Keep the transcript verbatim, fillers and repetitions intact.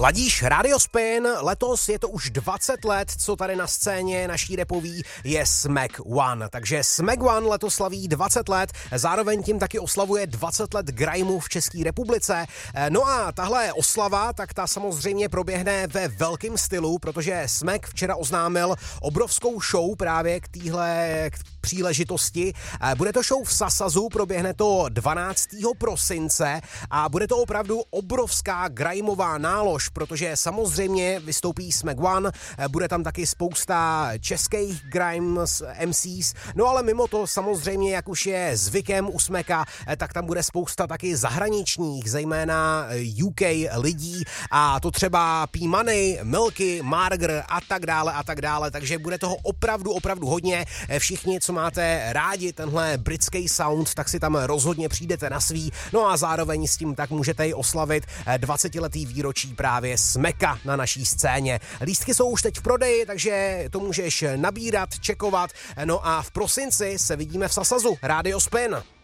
Ladíš Radio Spin, letos je to už dvacet let, co tady na scéně naší repový je Smack One. Takže Smack One letos slaví dvacet let, zároveň tím taky oslavuje dvacet let grimeu v České republice. No a tahle oslava, tak ta samozřejmě proběhne ve velkém stylu, protože Smack včera oznámil obrovskou show právě k téhle příležitosti. Bude to show v Sasazu, proběhne to dvanáctého prosince a bude to opravdu obrovská grimeová nálož, protože samozřejmě vystoupí Smack One, bude tam taky spousta českých grime em cés, no ale mimo to samozřejmě, jak už je zvykem u Smacka, tak tam bude spousta taky zahraničních, zejména U K lidí, a to třeba P-Money, Milky, Marger a tak dále a tak dále, takže bude toho opravdu, opravdu hodně. Všichni, co máte rádi tenhle britský sound, tak si tam rozhodně přijdete na svý, no a zároveň s tím tak můžete i oslavit dvacetiletý výročí právě Smacka na naší scéně. Lístky jsou už teď v prodeji, takže to můžeš nabírat, čekovat, no a v prosinci se vidíme v Sasazu. Radio Spin.